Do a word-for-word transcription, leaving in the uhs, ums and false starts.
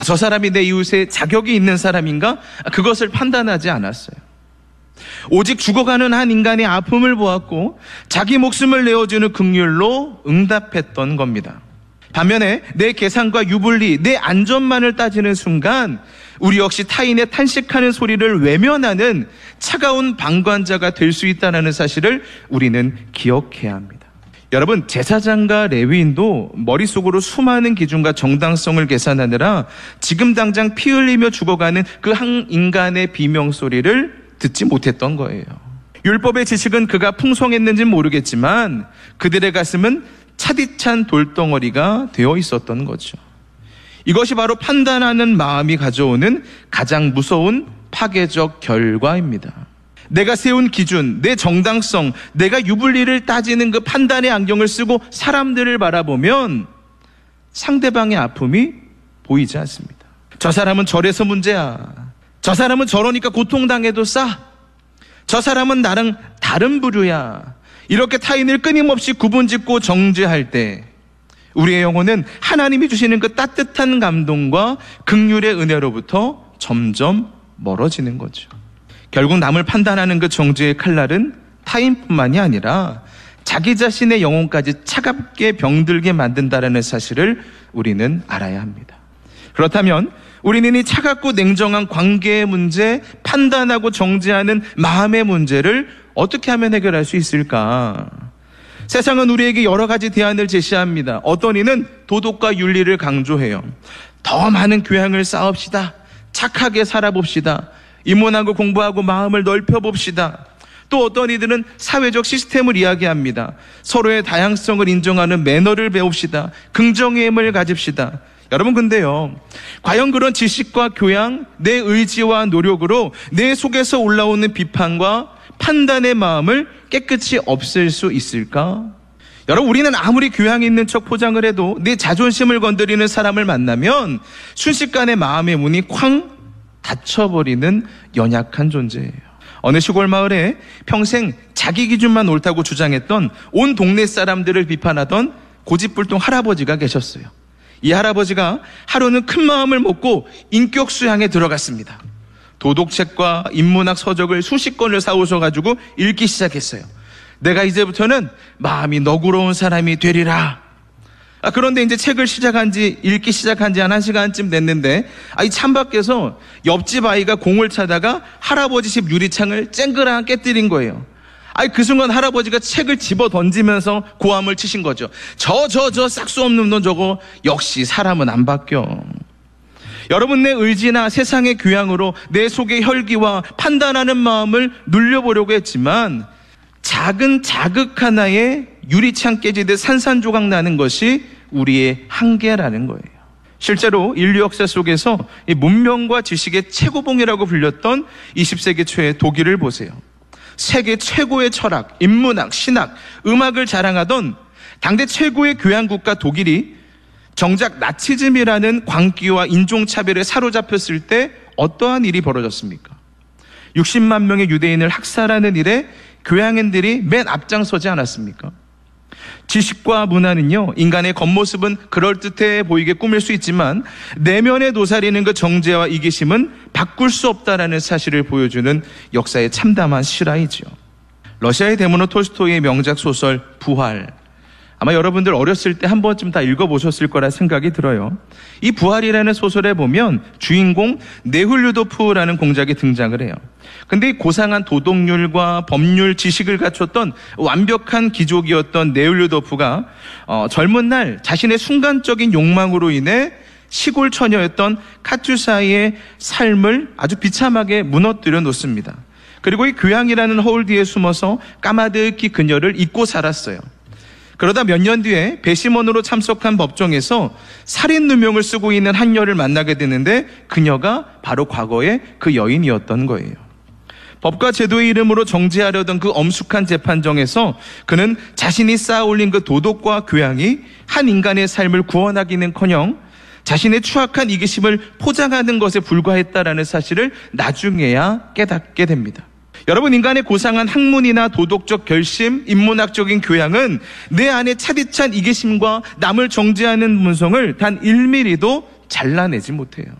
저 사람이 내 이웃에 자격이 있는 사람인가? 그것을 판단하지 않았어요. 오직 죽어가는 한 인간의 아픔을 보았고 자기 목숨을 내어주는 긍휼로 응답했던 겁니다. 반면에 내 계산과 유불리, 내 안전만을 따지는 순간 우리 역시 타인의 탄식하는 소리를 외면하는 차가운 방관자가 될 수 있다는 사실을 우리는 기억해야 합니다. 여러분, 제사장과 레위인도 머릿속으로 수많은 기준과 정당성을 계산하느라 지금 당장 피 흘리며 죽어가는 그 한 인간의 비명소리를 듣지 못했던 거예요. 율법의 지식은 그가 풍성했는지는 모르겠지만 그들의 가슴은 차디찬 돌덩어리가 되어 있었던 거죠. 이것이 바로 판단하는 마음이 가져오는 가장 무서운 파괴적 결과입니다. 내가 세운 기준, 내 정당성, 내가 유불리를 따지는 그 판단의 안경을 쓰고 사람들을 바라보면 상대방의 아픔이 보이지 않습니다. 저 사람은 저래서 문제야. 저 사람은 저러니까 고통당해도 싸. 저 사람은 나랑 다른 부류야. 이렇게 타인을 끊임없이 구분짓고 정죄할 때 우리의 영혼은 하나님이 주시는 그 따뜻한 감동과 긍휼의 은혜로부터 점점 멀어지는 거죠. 결국 남을 판단하는 그 정죄의 칼날은 타인뿐만이 아니라 자기 자신의 영혼까지 차갑게 병들게 만든다는 사실을 우리는 알아야 합니다. 그렇다면 우리는 이 차갑고 냉정한 관계의 문제, 판단하고 정죄하는 마음의 문제를 어떻게 하면 해결할 수 있을까? 세상은 우리에게 여러 가지 대안을 제시합니다. 어떤 이는 도덕과 윤리를 강조해요. 더 많은 교양을 쌓읍시다. 착하게 살아봅시다. 인문하고 공부하고 마음을 넓혀봅시다. 또 어떤 이들은 사회적 시스템을 이야기합니다. 서로의 다양성을 인정하는 매너를 배웁시다. 긍정의 힘을 가집시다. 여러분, 근데요, 과연 그런 지식과 교양, 내 의지와 노력으로 내 속에서 올라오는 비판과 판단의 마음을 깨끗이 없앨 수 있을까? 여러분, 우리는 아무리 교양 있는 척 포장을 해도 내 자존심을 건드리는 사람을 만나면 순식간에 마음의 문이 쾅 닫혀버리는 연약한 존재예요. 어느 시골 마을에 평생 자기 기준만 옳다고 주장했던 온 동네 사람들을 비판하던 고집불통 할아버지가 계셨어요. 이 할아버지가 하루는 큰 마음을 먹고 인격 수양에 들어갔습니다. 도덕책과 인문학 서적을 수십 권을 사오셔가지고 읽기 시작했어요. 내가 이제부터는 마음이 너그러운 사람이 되리라. 아, 그런데 이제 책을 시작한 지, 읽기 시작한 지 한 한 시간쯤 됐는데, 아, 이 창밖에서 옆집 아이가 공을 차다가 할아버지 집 유리창을 쨍그랑 깨뜨린 거예요. 아, 그 순간 할아버지가 책을 집어 던지면서 고함을 치신 거죠. 저, 저, 저 싹수 없는 놈 저거, 역시 사람은 안 바뀌어. 여러분, 내 의지나 세상의 교양으로 내 속의 혈기와 판단하는 마음을 눌려보려고 했지만 작은 자극 하나에 유리창 깨지듯 산산조각 나는 것이 우리의 한계라는 거예요. 실제로 인류 역사 속에서 이 문명과 지식의 최고봉이라고 불렸던 이십 세기 초의 독일을 보세요. 세계 최고의 철학, 인문학, 신학, 음악을 자랑하던 당대 최고의 교양국가 독일이 정작 나치즘이라는 광기와 인종차별에 사로잡혔을 때 어떠한 일이 벌어졌습니까? 육십만 명의 유대인을 학살하는 일에 교양인들이 맨 앞장서지 않았습니까? 지식과 문화는요, 인간의 겉모습은 그럴듯해 보이게 꾸밀 수 있지만 내면에 도사리는 그 정죄와 이기심은 바꿀 수 없다라는 사실을 보여주는 역사의 참담한 실화이죠. 러시아의 대문호 톨스토이의 명작 소설 부활, 아마 여러분들 어렸을 때 한 번쯤 다 읽어보셨을 거라 생각이 들어요. 이 부활이라는 소설에 보면 주인공 네훌류도프라는 공작이 등장을 해요. 근데 이 고상한 도덕률과 법률 지식을 갖췄던 완벽한 귀족이었던 네훌류도프가 어, 젊은 날 자신의 순간적인 욕망으로 인해 시골 처녀였던 카투사의 삶을 아주 비참하게 무너뜨려 놓습니다. 그리고 이 교양이라는 허울 뒤에 숨어서 까마득히 그녀를 잊고 살았어요. 그러다 몇 년 뒤에 배심원으로 참석한 법정에서 살인 누명을 쓰고 있는 한 여를 만나게 되는데 그녀가 바로 과거의 그 여인이었던 거예요. 법과 제도의 이름으로 정죄하려던 그 엄숙한 재판정에서 그는 자신이 쌓아올린 그 도덕과 교양이 한 인간의 삶을 구원하기는커녕 자신의 추악한 이기심을 포장하는 것에 불과했다라는 사실을 나중에야 깨닫게 됩니다. 여러분, 인간의 고상한 학문이나 도덕적 결심, 인문학적인 교양은 내 안에 차디찬 이기심과 남을 정죄하는 문성을 단 일 밀리미터도 잘라내지 못해요.